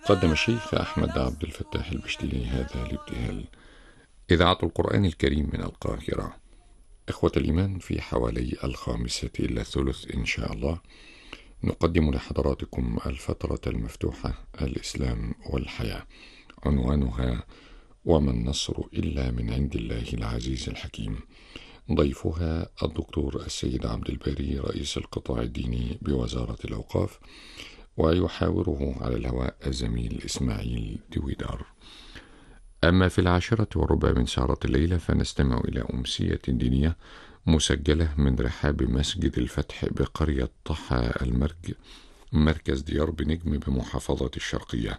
قدم الشيخ أحمد عبد الفتاح البشتيلي هذا الابتهال. إذاعة القرآن الكريم من القاهرة. إخوة الإيمان، في حوالي 1:55 إن شاء الله نقدم لحضراتكم الفترة المفتوحة الإسلام والحياة، عنوانها: وما النصر إلا من عند الله العزيز الحكيم. ضيفها الدكتور السيد عبد الباري، رئيس القطاع الديني بوزارة الأوقاف، ويحاوره على الهواء الزميل إسماعيل دويدار. أما في 10:15 من سهرة الليلة فنستمع إلى أمسية دينية مسجلة من رحاب مسجد الفتح بقرية طحا المرج، مركز ديار بنجم بمحافظة الشرقية،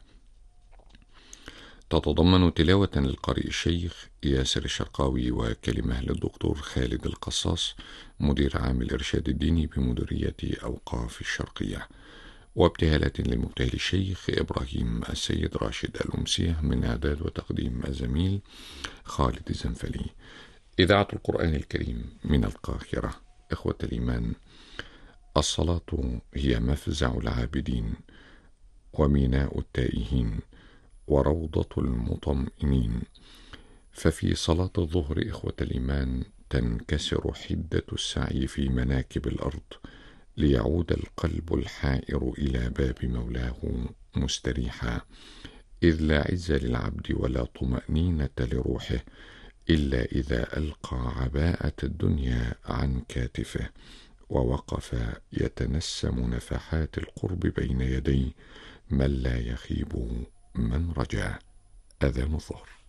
تتضمن تلاوة للقارئ الشيخ ياسر الشرقاوي وكلمة للدكتور خالد القصاص، مدير عام الإرشاد الديني بمديرية أوقاف الشرقية، وابتهالات للمبتهل الشيخ إبراهيم السيد راشد. الأمسية من إعداد وتقديم الزميل خالد الزنفلي. إذاعة القرآن الكريم من القاهرة. إخوة الإيمان، الصلاة هي مفزع العابدين وميناء التائهين وروضة المطمئنين، ففي صلاة الظهر إخوة الإيمان تنكسر حدة السعي في مناكب الأرض ليعود القلب الحائر إلى باب مولاه مستريحا، إذ لا عز للعبد ولا طمأنينة لروحه إلا إذا ألقى عباءة الدنيا عن كاتفه ووقف يتنسم نفحات القرب بين يدي من لا يخيب من رجاه. أذان الظهر.